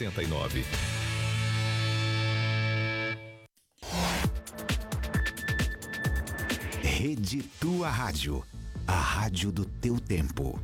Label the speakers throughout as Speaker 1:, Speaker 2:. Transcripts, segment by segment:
Speaker 1: 69.
Speaker 2: Rede Tua Rádio, a rádio do teu tempo.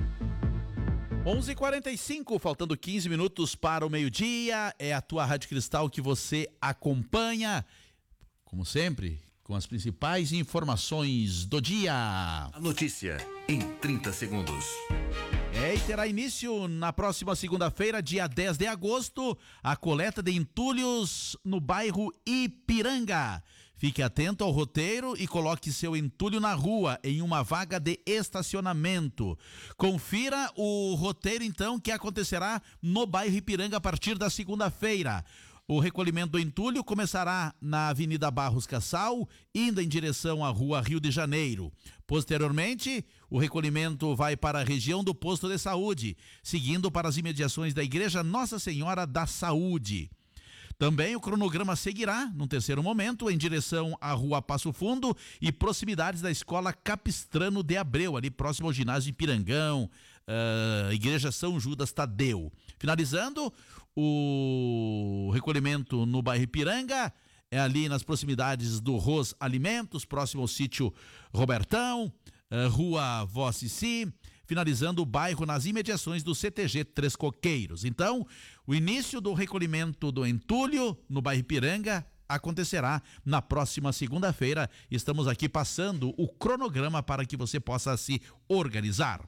Speaker 3: 11h45, faltando 15 minutos para o meio-dia, é a Tua Rádio Cristal que você acompanha, como sempre, com as principais informações do dia.
Speaker 1: A notícia em 30 segundos.
Speaker 3: E terá início na próxima segunda-feira, dia 10 de agosto, a coleta de entulhos no bairro Ipiranga. Fique atento ao roteiro e coloque seu entulho na rua, em uma vaga de estacionamento. Confira o roteiro, então, que acontecerá no bairro Ipiranga a partir da segunda-feira. O recolhimento do entulho começará na Avenida Barros Cassal, indo em direção à Rua Rio de Janeiro. Posteriormente, o recolhimento vai para a região do posto de saúde, seguindo para as imediações da Igreja Nossa Senhora da Saúde. Também o cronograma seguirá, num terceiro momento, em direção à Rua Passo Fundo e proximidades da Escola Capistrano de Abreu, ali próximo ao ginásio Ipirangão, Igreja São Judas Tadeu. Finalizando, o recolhimento no bairro Ipiranga é ali nas proximidades do Ros Alimentos, próximo ao sítio Robertão, Rua Vó Cici, finalizando o bairro nas imediações do CTG Três Coqueiros. Então, o início do recolhimento do entulho no bairro Ipiranga acontecerá na próxima segunda-feira. Estamos aqui passando o cronograma para que você possa se organizar.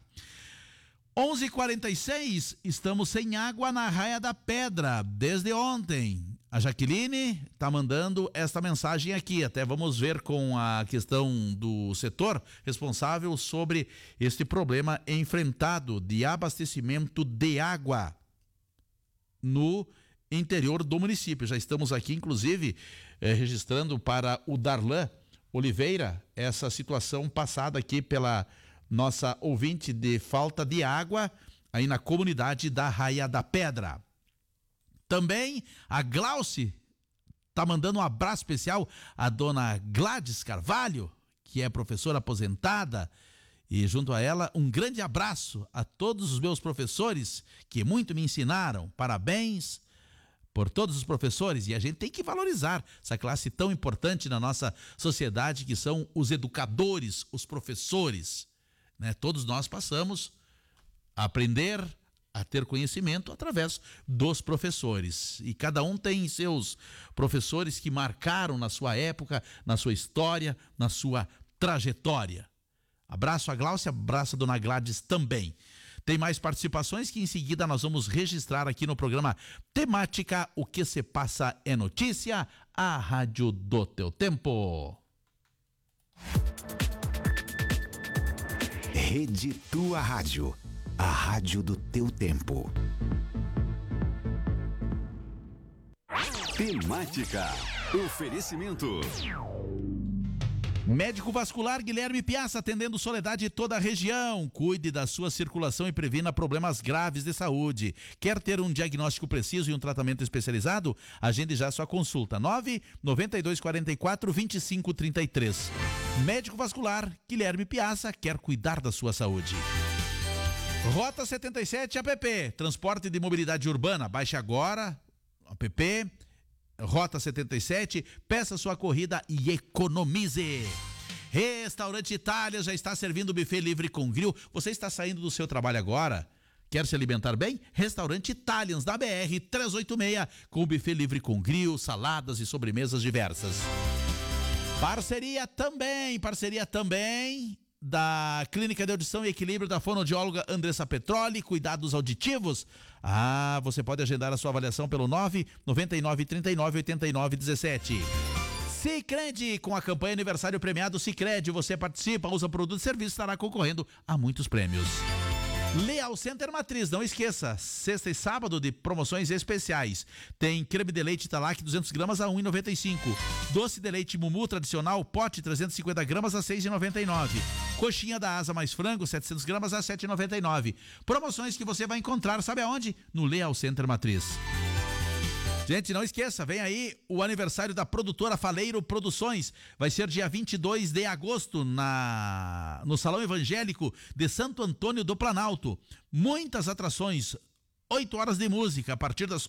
Speaker 3: 11h46, estamos sem água na Raia da Pedra desde ontem. A Jaqueline está mandando esta mensagem aqui. Até vamos ver com a questão do setor responsável sobre este problema enfrentado de abastecimento de água no interior do município. Já estamos aqui, inclusive, registrando para o Darlan Oliveira essa situação passada aqui pela nossa ouvinte de falta de água aí na comunidade da Raia da Pedra. Também a Glauce está mandando um abraço especial à dona Gladys Carvalho, que é professora aposentada, e junto a ela um grande abraço a todos os meus professores que muito me ensinaram. Parabéns por todos os professores, e a gente tem que valorizar essa classe tão importante na nossa sociedade que são os educadores, os professores, né? Todos nós passamos a aprender a ter conhecimento através dos professores, e cada um tem seus professores que marcaram na sua época, na sua história, na sua trajetória. Abraço a Glaucia, abraço a dona Gladys também. Tem mais participações que em seguida nós vamos registrar aqui no programa Temática O que se passa é notícia, a rádio do teu tempo.
Speaker 2: Rede Tua Rádio, a rádio do teu tempo.
Speaker 1: Temática. Oferecimento.
Speaker 3: Médico Vascular Guilherme Piazza, atendendo Soledade e toda a região. Cuide da sua circulação e previna problemas graves de saúde. Quer ter um diagnóstico preciso e um tratamento especializado? Agende já sua consulta. 992442533. Médico Vascular Guilherme Piazza quer cuidar da sua saúde. Rota 77 app, transporte de mobilidade urbana. Baixe agora app Rota 77, peça sua corrida e economize. Restaurante Itália já está servindo buffet livre com grill. Você está saindo do seu trabalho agora? Quer se alimentar bem? Restaurante Italians da BR 386, com buffet livre com grill, saladas e sobremesas diversas. Parceria também da Clínica de Audição e Equilíbrio da fonoaudióloga Andressa Petroli, cuidados auditivos. Você pode agendar a sua avaliação pelo 999398917. Sicredi, com a campanha aniversário premiado Sicredi, você participa, usa produto e serviço, estará concorrendo a muitos prêmios. Leal Center Matriz, não esqueça, sexta e sábado de promoções especiais. Tem creme de leite Italac 200 gramas a R$ 1,95. Doce de leite Mumu tradicional, pote 350 gramas a R$ 6,99. Coxinha da Asa mais frango 700 gramas a R$ 7,99. Promoções que você vai encontrar, sabe aonde? No Leal Center Matriz. Gente, não esqueça, vem aí o aniversário da produtora Faleiro Produções. Vai ser dia 22 de agosto no Salão Evangélico de Santo Antônio do Planalto. Muitas atrações, 8 horas de música a partir das